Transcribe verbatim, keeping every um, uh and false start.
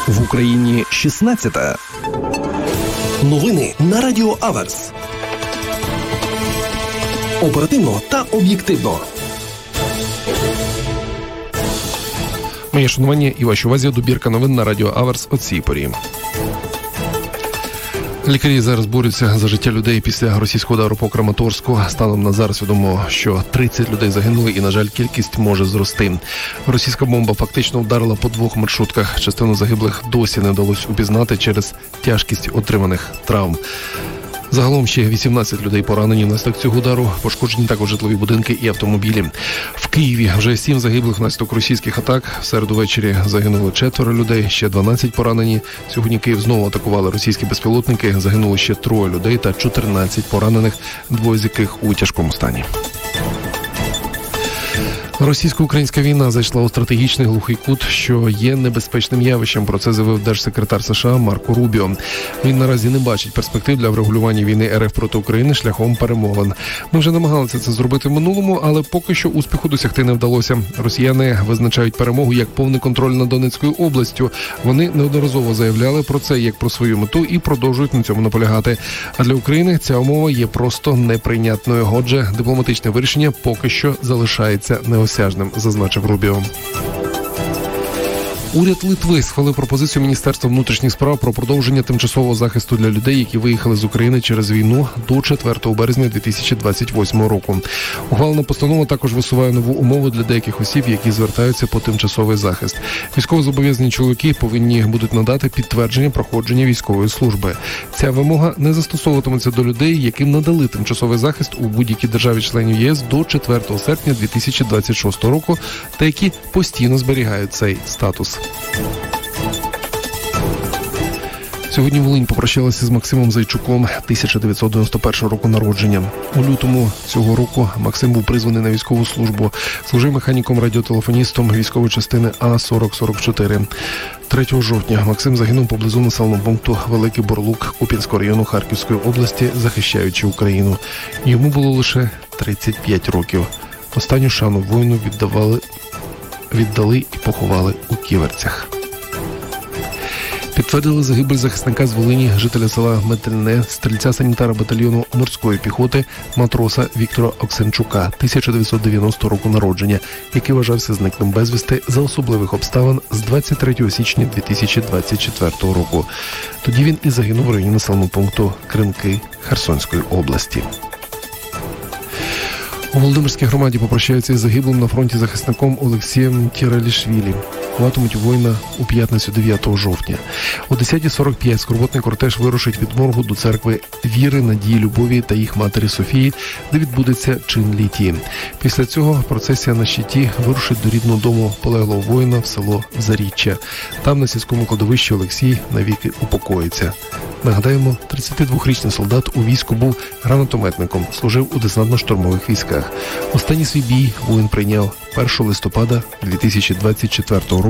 В Україні шістнадцята. Новини на Радіо Аверс. Оперативно та об'єктивно. Моє шанування і вашій увазі добірка новин на Радіо Аверс о цій порі. Лікарі зараз борються за життя людей після російського удару по Краматорську. Станом на зараз відомо, що тридцять людей загинули і, на жаль, кількість може зрости. Російська бомба фактично вдарила по двох маршрутках. Частину загиблих досі не вдалося упізнати через тяжкість отриманих травм. Загалом ще вісімнадцять людей поранені внаслідок цього удару, пошкоджені також житлові будинки і автомобілі. В Києві вже сім загиблих внаслідок російських атак. В середу ввечері загинули четверо людей, ще дванадцять поранені. Сьогодні Київ знову атакували російські безпілотники. Загинуло ще троє людей та чотирнадцять поранених, двоє з яких у тяжкому стані. Російсько-українська війна зайшла у стратегічний глухий кут, що є небезпечним явищем. Про це заявив держсекретар США Марко Рубіо. Він наразі не бачить перспектив для врегулювання війни РФ проти України шляхом перемовин. Ми вже намагалися це зробити в минулому, але поки що успіху досягти не вдалося. Росіяни визначають перемогу як повний контроль над Донецькою областю. Вони неодноразово заявляли про це як про свою мету і продовжують на цьому наполягати. А для України ця умова є просто неприйнятною. Отже, дипломатичне вирішення поки що залишається неосяжним. Осяжним, зазначив Рубіо. Уряд Литви схвалив пропозицію Міністерства внутрішніх справ про продовження тимчасового захисту для людей, які виїхали з України через війну до четвертого березня дві тисячі двадцять восьмого року. Ухвалена постанова також висуває нову умову для деяких осіб, які звертаються по тимчасовий захист. Військовозобов'язані чоловіки повинні будуть надати підтвердження проходження військової служби. Ця вимога не застосовуватиметься до людей, яким надали тимчасовий захист у будь-якій державі-членів ЄС до четвертого серпня дві тисячі двадцять шостого року та які постійно зберігають цей статус. Сьогодні Волинь попрощалася з Максимом Зайчуком, тисяча дев'ятсот дев'яносто першого року народження. У лютому цього року Максим був призваний на військову службу. Служив механіком-радіотелефоністом військової частини А сорок сорок чотири. третього жовтня Максим загинув поблизу населеного пункту Великий Борлук Куп'янського району Харківської області, захищаючи Україну. Йому було лише тридцять п'ять років. Останню шану воїну віддавали, віддали і поховали у Ківерцях. Підтвердили загибель захисника з Волині, жителя села Метельне, стрільця-санітара батальйону морської піхоти, матроса Віктора Оксенчука, тисяча дев'ятсот дев'яностого року народження, який вважався зниклим безвісти за особливих обставин з двадцять третього січня дві тисячі двадцять четвертого року. Тоді він і загинув в районі населеного пункту Кринки Херсонської області. У Володимирській громаді попрощаються із загиблим на фронті захисником Олексієм Тіралішвілі. Ховатимуть воїна у п'ятницю дев'ятого жовтня. О десята сорок п'ять скорботний кортеж вирушить від моргу до церкви Віри, Надії, Любові та їх матері Софії, де відбудеться чин літії. Після цього процесія на щиті вирушить до рідного дому полеглого воїна в село Заріччя. Там на сільському кладовищі Олексій навіки упокоїться. Нагадаємо, тридцятидвохрічний солдат у війську був гранатометником, служив у десантно-штурмових військах. Останній свій бій воїн прийняв першого листопада дві тисячі двадцять четвертого року